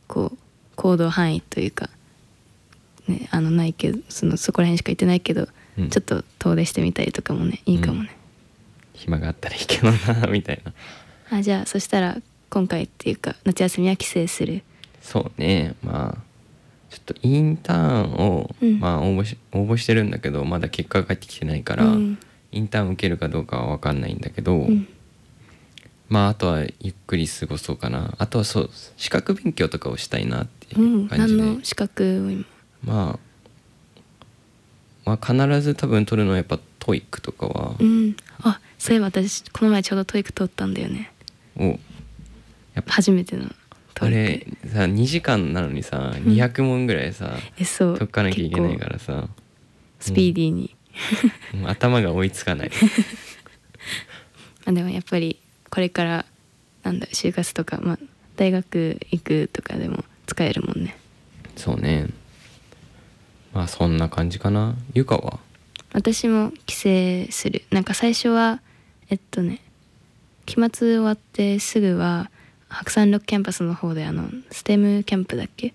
こう行動範囲というか、ね、ないけどそこら辺しか行ってないけど、 うんちょっと遠出してみたりとかもねいいかもね、 暇があったらいいけどなみたいな。 じゃあそしたら今回っていうか夏休みは帰省する。 そうね、まあちょっとインターンを、 うんまあ応募してるんだけどまだ結果が返ってきてないから、 うんインターン受けるかどうかは分かんないんだけど、 うんまああとはゆっくり過ごそうかな。あとはそう資格勉強とかをしたいなってう、 いう感じで、 何の資格を今。 まあ必ず多分取るのはやっぱトイックとかは、 そういえば私この前ちょうどトイック取ったんだよね。 お初めてのトあイック。 れさ2時間なのにさ、200問ぐらいさそう解かなきゃいけないからさ、 結構スピーディーに、 もう頭が追いつかないでもやっぱりこれから就活とか、大学行くとかでも使えるもんね。 そうね、まあそんな感じかな。ゆかは？ 私も帰省する。最初は期末終わってすぐは白山六キャンパスの方でステムキャンプだっけ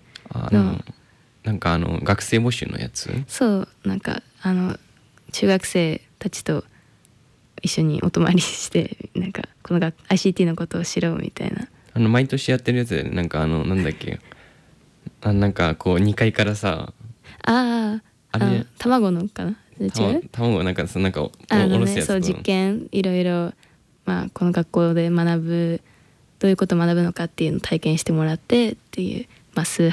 学生募集のやつ。 そう中学生たちと一緒にお泊まりしてこのICT のことを知ろうみたいな。 毎年やってるやつでなんだっけなんかこう2階からさあれ卵のかな違う卵なんかおろすやつ。 そう実験いろいろ、この学校で学ぶどういうことを学ぶのかっていうのを体験してもらってっていう、数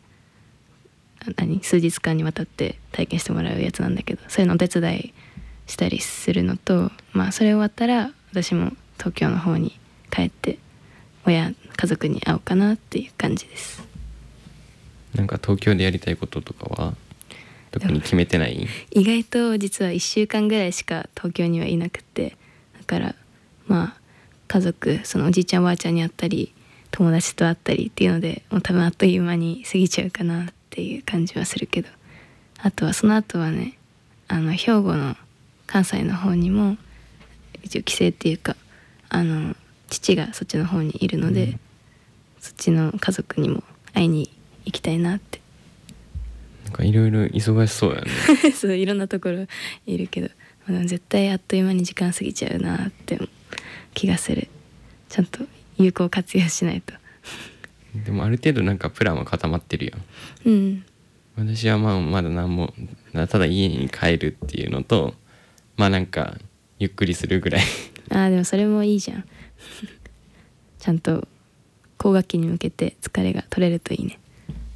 日間にわたって体験してもらうやつなんだけど、そういうのお手伝いしたりするのと、それ終わったら私も東京の方に帰って家族に会おうかなっていう感じです。 なんか東京でやりたいこととかは特に決めてない？ 意外と実は1週間ぐらいしか東京にはいなくて、だから家族おじいちゃんおばあちゃんに会ったり友達と会ったりっていうのでもう多分あっという間に過ぎちゃうかなっていう感じはするけど、あとはその後はね兵庫の関西の方にも一応帰省っていうか父がそっちの方にいるので、そっちの家族にも会いに行きたいなって。 なんかいろいろ忙しそうやねそういろんなところいるけど、絶対あっという間に時間過ぎちゃうなって気がする。ちゃんと有効活用しないとでもある程度プランは固まってるやん。私はまだ何もただ家に帰るっていうのとゆっくりするぐらいでもそれもいいじゃんちゃんと後学期に向けて疲れが取れるといいね。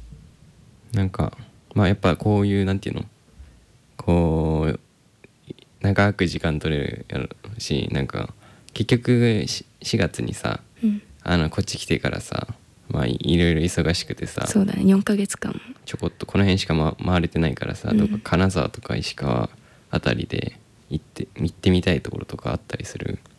やっぱこういうなんていうのこう長く時間取れるやろし、結局4月にさ、こっち来てからさいろいろ忙しくてさ、 そうだね4ヶ月間ちょこっとこの辺しか、回れてないからさ、どっか金沢とか石川あたりで行ってみたいところとかあったりする？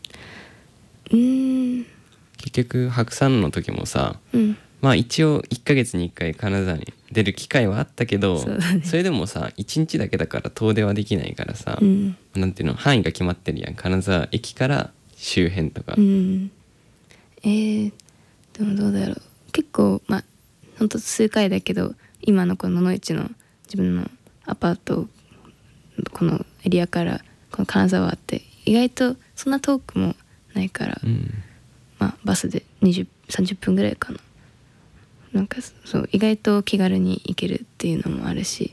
結局白山の時もさ、一応1ヶ月に1回金沢に出る機会はあったけど それでもさ1日だけだから遠出はできないからさ、なんていうの範囲が決まってるやん、金沢駅から周辺とか。 でもどうだろう、結構ほんと数回だけど今のこの野々市の自分のアパートこのエリアからこの金沢って意外とそんな遠くもないから、バスで30分ぐらいかな。そう意外と気軽に行けるっていうのもあるし、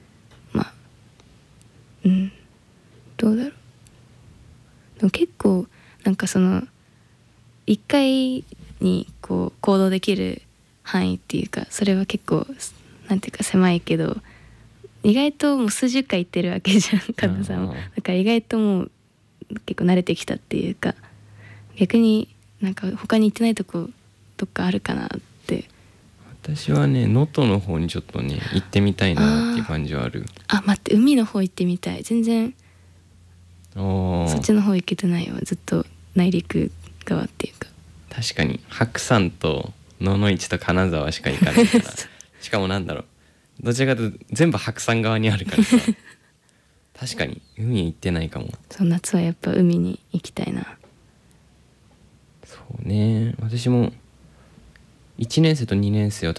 どうだろう。でも結構1回に行動できる範囲っていうか、それは結構なんていうか狭いけど、意外ともう数十回行ってるわけじゃん金沢も。だから意外ともう結構慣れてきたっていうか、逆に他に行ってないとこどっかあるかなって。 私はね能登の方にちょっとね行ってみたいなっていう感じはある。 待って、海の方行ってみたい。全然そっちの方行けてないよ。ずっと内陸側っていうか。 確かに白山と野々市と金沢しか行かないからしかもどちらかというと全部白山側にあるからさ確かに海行ってないかも。 そう夏はやっぱ海に行きたいな。 そうね、私も1年生と2年生は